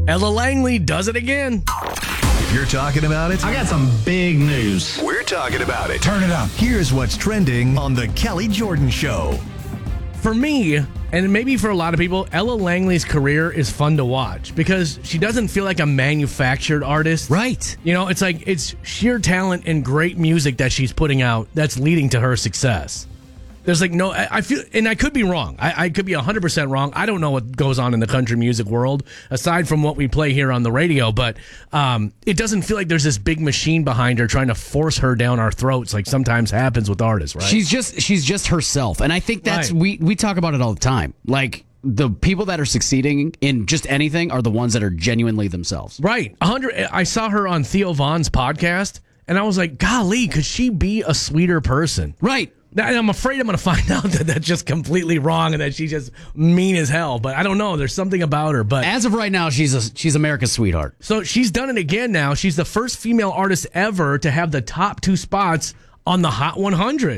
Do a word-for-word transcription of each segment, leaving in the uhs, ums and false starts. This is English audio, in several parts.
Ella Langley does it again. If you're talking about it, I got some big news. we're talking about it. Turn it up. Here's what's trending on The Kelly Jordan Show. For me, and maybe for a lot of people, Ella Langley's career is fun to watch because she doesn't feel like a manufactured artist. Right. You know, it's like it's sheer talent and great music that she's putting out that's leading to her success. There's like no, I I feel, and I could be wrong. I, I could be one hundred percent wrong. I don't know what goes on in the country music world aside from what we play here on the radio, but um, it doesn't feel like there's this big machine behind her trying to force her down our throats like sometimes happens with artists, right? She's just she's just herself. And I think that's Right. we we talk about it all the time. Like the people that are succeeding in just anything are the ones that are genuinely themselves. Right. one hundred I saw her on Theo Vaughn's podcast, and I was like, golly, could she be a sweeter person? Right. Now, and I'm afraid I'm going to find out that that's just completely wrong and that she's just mean as hell. But I don't know. There's something about her. But As of right now, she's a, she's America's sweetheart. so she's done it again now. She's the first female artist ever to have the top two spots on the Hot one hundred.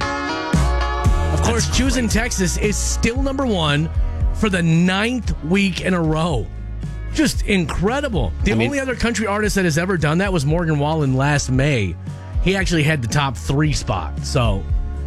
Of course, Choosing Texas is still number one for the ninth week in a row. Just incredible. The I mean- only other country artist that has ever done that was Morgan Wallen last May. He actually had the top three spot. So,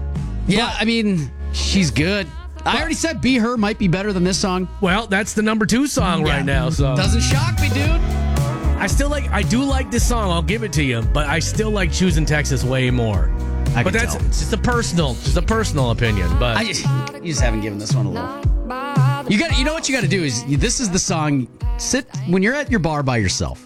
Yeah, I mean, she's good. I already said Be Her might be better than this song. well, that's the number two song Yeah. right now. So Doesn't shock me, dude. I still like, I do like this song. I'll give it to you, but I still like Choosing Texas way more. I But can that's tell. it's just a personal, just a personal opinion. But I just, you just haven't given this one a look. You got, you know what you got to do is this is the song. Sit when you're at your bar by yourself.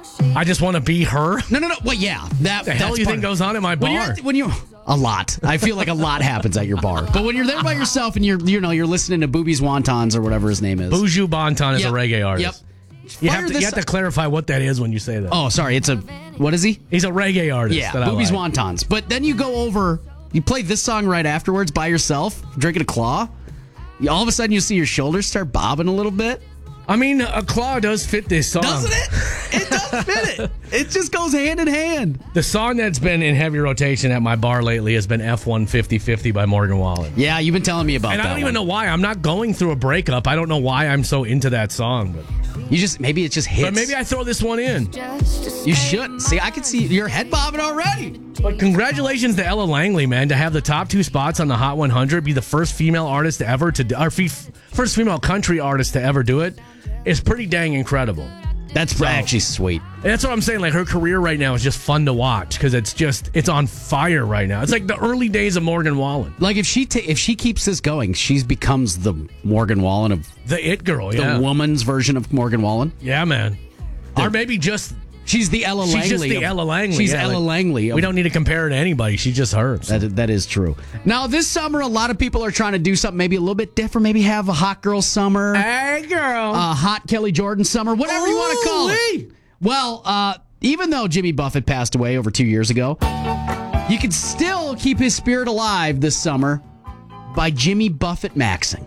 I just want to be her. No, no, no. Well, yeah, that The hell that's you part think of it. goes on in my When you're bar? at- when you a lot. I feel like a lot happens at your bar. But when you're there by yourself and you're you know you're listening to Boobies Wontons or whatever his name is. Buju Banton is Yep. a reggae artist. Yep. You Fire have, to, this you have to up. clarify what that is when you say that. Oh, sorry. It's a what is he? He's a reggae artist. Yeah, that I Boobies like. Wontons. But then you go over, you play this song right afterwards by yourself, drinking a claw. You, all of a sudden, you see your shoulders start bobbing a little bit. I mean, a claw does fit this song. Doesn't it? It does fit it. It just goes hand in hand. The song that's been in heavy rotation at my bar lately has been F one fifty fifty by Morgan Wallen. Yeah, you've been telling me about And that I don't even one. know why. I'm not going through a breakup. I don't know why I'm so into that song. But, You just maybe it just hits. but maybe I throw this one in. You should see. I can see your head bobbing already. But congratulations to Ella Langley, man, to have the top two spots on the Hot one hundred, be the first female artist to ever to, or fe- first female country artist to ever do it, is pretty dang incredible. That's So- actually sweet. And that's what I'm saying. Like, her career right now is just fun to watch because it's just it's on fire right now. It's like the early days of Morgan Wallen, Like if she ta- if she keeps this going, she becomes the Morgan Wallen of the it girl. the Yeah, woman's version of Morgan Wallen. yeah, man. Or maybe just She's the Ella she's Langley. just the of- Ella Langley. She's yeah, Ella like, Langley. of- We don't need to compare her to anybody. She's just her. So. That, that is true. Now, this summer, a lot of people are trying to do something maybe a little bit different. Maybe have a hot girl summer, Hey, girl. a hot Kelly Jordan summer, whatever you want to call it. Ooh-wee. Well, uh, even though Jimmy Buffett passed away over two years ago, you can still keep his spirit alive this summer by Jimmy Buffett maxing.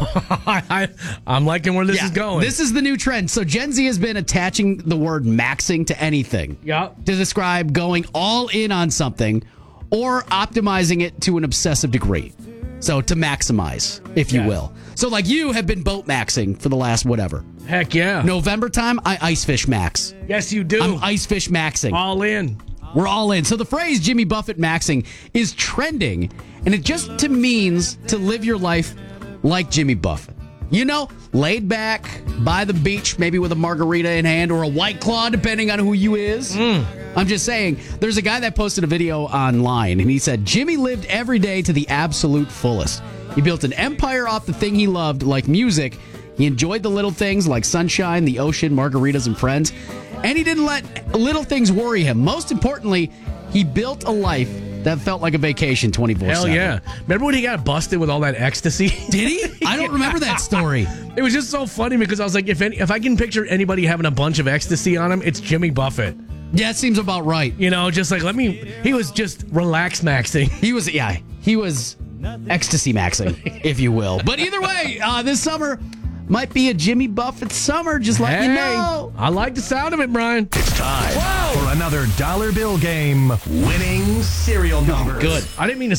I, I'm liking where this Yeah, is going. This is the new trend. So Gen Z has been attaching the word maxing to anything. Yeah. To describe going all in on something or optimizing it to an obsessive degree. So to maximize, if you Yeah. will. So like you have been boat maxing for the last whatever. Heck yeah. November time, I ice fish max. Yes, you do. I'm ice fish maxing. All in. We're all in. So the phrase Jimmy Buffett maxing is trending, and it just to means to live your life like Jimmy Buffett. You know, laid back by the beach, maybe with a margarita in hand or a White Claw, depending on who you is. I'm just saying, there's a guy that posted a video online, and he said, Jimmy lived every day to the absolute fullest. He built an empire off the thing he loved, like music. He enjoyed the little things like sunshine, the ocean, margaritas, and friends. And he didn't let little things worry him. Most importantly, he built a life that felt like a vacation twenty-four seven. Hell yeah. Remember when he got busted with all that ecstasy? Did he? I don't remember that story. It was just so funny because I was like, if any, if I can picture anybody having a bunch of ecstasy on him, it's Jimmy Buffett. Yeah, it seems about right. You know, just like, let me, he was just relax maxing. He was, yeah, he was ecstasy maxing, if you will. But either way, uh, this summer might be a Jimmy Buffett summer, just let Hey, you know. I like the sound of it, Brian. It's time for another dollar bill game winning serial numbers. Good. I didn't mean to